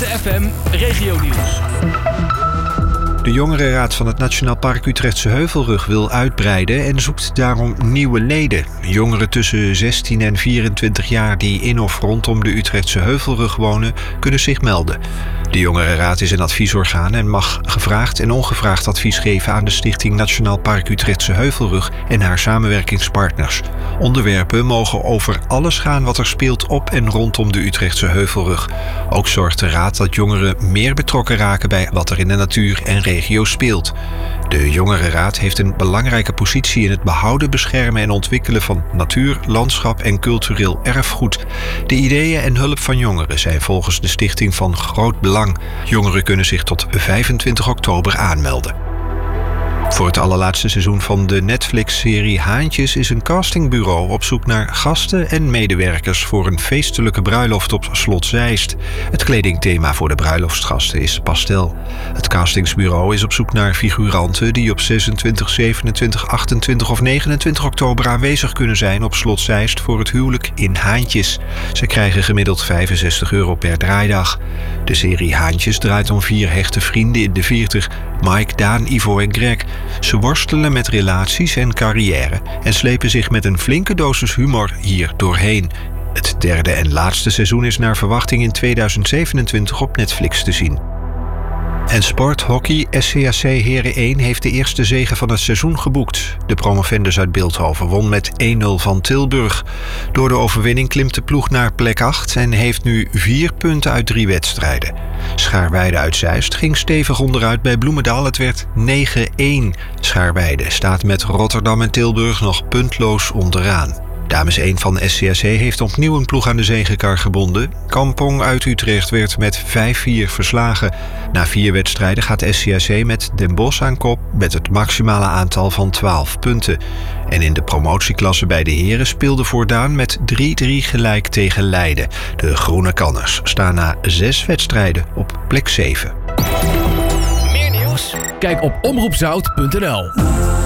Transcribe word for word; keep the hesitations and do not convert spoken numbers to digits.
F M Regionieuws. De Jongerenraad van het Nationaal Park Utrechtse Heuvelrug wil uitbreiden en zoekt daarom nieuwe leden. Jongeren tussen zestien en vierentwintig jaar die in of rondom de Utrechtse Heuvelrug wonen, kunnen zich melden. De Jongerenraad is een adviesorgaan en mag gevraagd en ongevraagd advies geven aan de Stichting Nationaal Park Utrechtse Heuvelrug en haar samenwerkingspartners. Onderwerpen mogen over alles gaan wat er speelt op en rondom de Utrechtse Heuvelrug. Ook zorgt de raad dat jongeren meer betrokken raken bij wat er in de natuur en regio speelt. De Jongerenraad heeft een belangrijke positie in het behouden, beschermen en ontwikkelen van natuur, landschap en cultureel erfgoed. De ideeën en hulp van jongeren zijn volgens de stichting van groot belang. Jongeren kunnen zich tot vijfentwintig oktober aanmelden. Voor het allerlaatste seizoen van de Netflix-serie Haantjes is een castingbureau op zoek naar gasten en medewerkers voor een feestelijke bruiloft op Slot Zeist. Het kledingthema voor de bruiloftsgasten is pastel. Het castingsbureau is op zoek naar figuranten die op zesentwintig, zevenentwintig, achtentwintig of negenentwintig oktober aanwezig kunnen zijn op Slot Zeist voor het huwelijk in Haantjes. Ze krijgen gemiddeld vijfenzestig euro per draaidag. De serie Haantjes draait om vier hechte vrienden in de veertig, Mike, Daan, Ivo en Greg. Ze worstelen met relaties en carrière en slepen zich met een flinke dosis humor hier doorheen. Het derde en laatste seizoen is naar verwachting in tweeduizend zevenentwintig op Netflix te zien. En sport, hockey, S C A C Heren één heeft de eerste zege van het seizoen geboekt. De promovendus uit Bilthoven won met één nul van Tilburg. Door de overwinning klimt de ploeg naar plek acht en heeft nu vier punten uit drie wedstrijden. Schaarweide uit Zeist ging stevig onderuit bij Bloemendaal. Het werd negen één. Schaarweide staat met Rotterdam en Tilburg nog puntloos onderaan. Dames één van S C A C heeft opnieuw een ploeg aan de zegenkar gebonden. Kampong uit Utrecht werd met vijf vier verslagen. Na vier wedstrijden gaat S C A C met Den Bosch aan kop met het maximale aantal van twaalf punten. En in de promotieklasse bij de heren speelde Voordaan met drie drie gelijk tegen Leiden. De Groene Kanners staan na zes wedstrijden op plek zeven. Meer nieuws? Kijk op omroep zout punt n l.